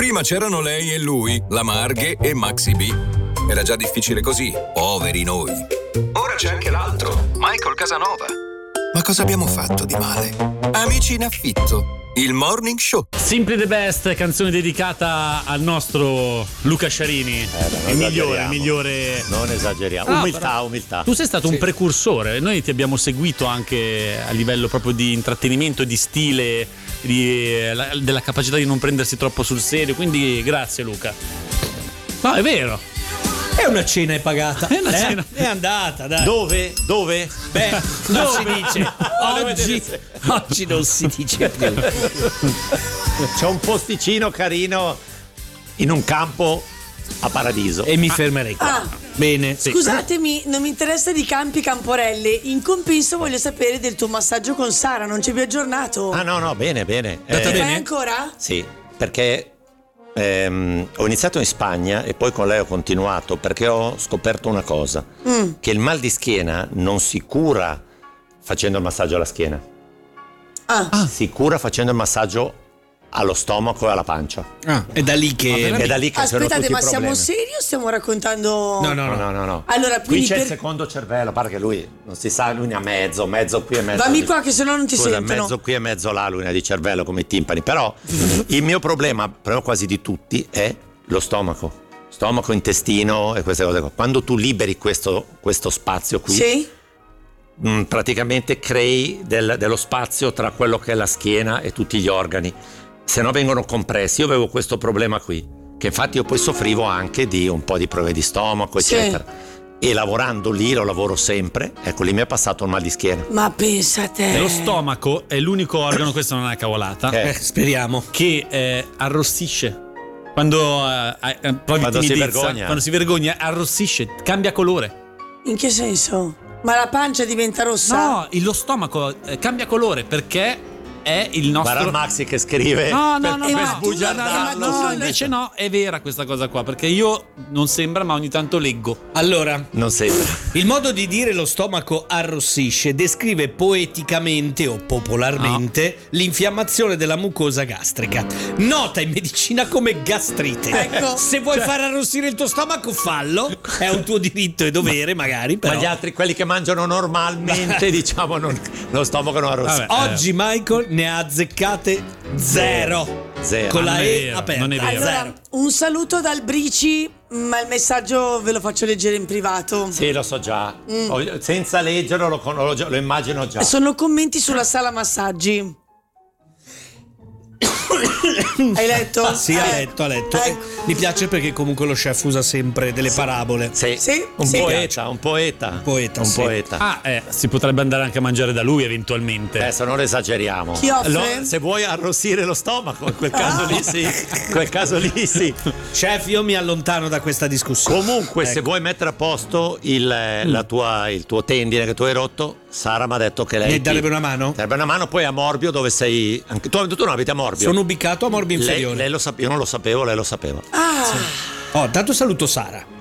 Prima c'erano lei e lui, la Marghe e Maxi B. Era già difficile così, poveri noi. Ora c'è anche l'altro, Michael Casanova. Ma cosa abbiamo fatto di male? Amici in affitto, il morning show. Simply the Best, canzone dedicata al nostro Luca Sciarini. Il migliore. Non esageriamo. Umiltà. Tu sei stato un precursore, noi ti abbiamo seguito anche a livello proprio di intrattenimento, di stile, della capacità di non prendersi troppo sul serio, quindi grazie Luca. No, è vero. È una cena pagata. È una cena. È andata, dai. Dove? Beh, non si dice. Oggi non si dice più. C'è un posticino carino in un campo a Paradiso. E mi fermerei qua. Bene. Sì. Scusatemi, non mi interessa di campi Camporelle. In compenso voglio sapere del tuo massaggio con Sara. Non ci vi ho aggiornato. Ah no, bene. Fai ancora? Sì, perché ho iniziato in Spagna e poi con lei ho continuato perché ho scoperto una cosa, che il mal di schiena non si cura facendo il massaggio alla schiena, si cura facendo il massaggio allo stomaco e alla pancia. È da lì che Aspettate, sono tutti ma i siamo problemi. seri o stiamo raccontando? No. Allora, qui quindi c'è il secondo cervello, pare che lui non si sa, lui ne ha mezzo qui e mezzo. Dammi qua che sennò non ti Scusa, sentono. mezzo qui e mezzo là, lui ne ha di cervello come i timpani. Però il mio problema quasi di tutti è lo stomaco, intestino e queste cose qua. Quando tu liberi questo spazio qui, sì? Praticamente crei dello spazio tra quello che è la schiena e tutti gli organi, se no vengono compressi. Io avevo questo problema qui, che infatti io poi soffrivo anche di un po' di problemi di stomaco eccetera, e lavorando lì, lo lavoro sempre, ecco, lì mi è passato il mal di schiena. Ma pensa te. Lo stomaco è l'unico organo, questa non è una cavolata, speriamo, che arrossisce. Quando si vergogna, arrossisce, cambia colore. In che senso? Ma la pancia diventa rossa? No, lo stomaco cambia colore perché è il nostro. Guarda Maxi che scrive per sbugiardarlo. No, invece no, è vera questa cosa qua, perché io non sembra, ma ogni tanto leggo. Allora, non sembra. Il modo di dire lo stomaco arrossisce descrive poeticamente o popolarmente l'infiammazione della mucosa gastrica, nota in medicina come gastrite. Ecco. Se vuoi far arrossire il tuo stomaco, fallo, è un tuo diritto e dovere, magari, però. Ma gli altri, quelli che mangiano normalmente, diciamo, lo stomaco non arrossisce. Oggi Michael ne ha azzeccate zero. Con la E aperta. Non è vero. Allora, un saluto dal Brici, ma il messaggio ve lo faccio leggere in privato. Sì, lo so già. Senza leggerlo lo immagino già. Sono commenti sulla sala massaggi. Hai letto? Sì, ha letto. Mi piace perché comunque lo chef usa sempre delle parabole. Sì. Un poeta. Si potrebbe andare anche a mangiare da lui eventualmente. Adesso non esageriamo. Chi offre? Se vuoi arrossire lo stomaco, in quel caso lì sì. Chef, io mi allontano da questa discussione. Comunque, se vuoi mettere a posto il tuo tendine che tu hai rotto, Sara mi ha detto che lei mi darebbe una mano? Darebbe una mano. Poi a Morbio, dove sei anche tu non abiti a Morbio. Sono ubicato a Morbio Inferiore. Lei lo sapeva, io non lo sapevo, lei lo sapeva. Tanto saluto Sara.